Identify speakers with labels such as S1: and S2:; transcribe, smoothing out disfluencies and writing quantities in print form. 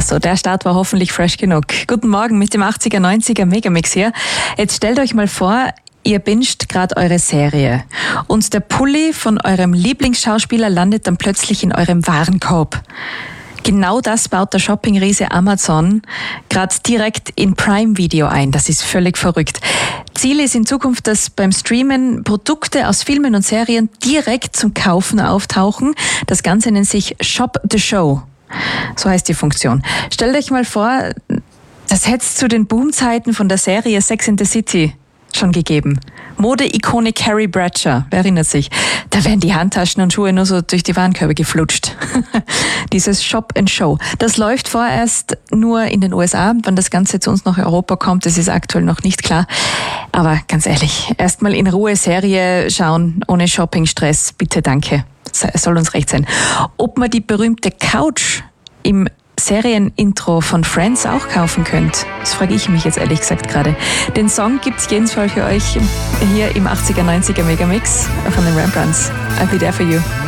S1: Also, der Start war hoffentlich fresh genug. Guten Morgen mit dem 80er, 90er Megamix hier. Jetzt stellt euch mal vor, ihr binscht gerade eure Serie und der Pulli von eurem Lieblingsschauspieler landet dann plötzlich in eurem Warenkorb. Genau das baut der Shopping-Riese Amazon gerade direkt in Prime Video ein. Das ist völlig verrückt. Ziel ist in Zukunft, dass beim Streamen Produkte aus Filmen und Serien direkt zum Kaufen auftauchen. Das Ganze nennt sich Shop the Show. So heißt die Funktion. Stellt euch mal vor, das hätte es zu den Boomzeiten von der Serie Sex and the City schon gegeben. Mode-Ikone Carrie Bradshaw, wer erinnert sich? Da werden die Handtaschen und Schuhe nur so durch die Warenkörbe geflutscht. Dieses Shop and Show. Das läuft vorerst nur in den USA. Wann das Ganze zu uns nach Europa kommt, das ist aktuell noch nicht klar. Aber ganz ehrlich, erstmal in Ruhe Serie schauen, ohne Shopping-Stress. Bitte, danke. Soll uns recht sein. Ob man die berühmte Couch im Serienintro von Friends auch kaufen könnt, das frage ich mich jetzt ehrlich gesagt gerade. Den Song gibt's jedenfalls für euch hier im 80er, 90er Megamix von den Rembrandts. I'll be there for you.